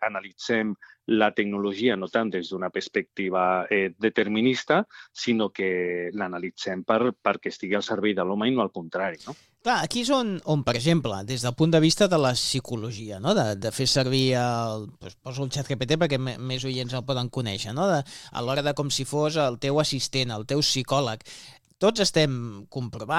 analitzem la tecnologia no tant des d'una perspectiva determinista, sinó que l'analitzem perquè estigui al servei de l'home i no al contrari, no? Clar, aquí és on, per exemple, des del punt de vista de la psicologia, no? de fer servir poso el ChatGPT perquè més oients el poden conèixer, no? A l'hora de com si fos el teu assistent, el teu psicòleg. Tots estem comprovant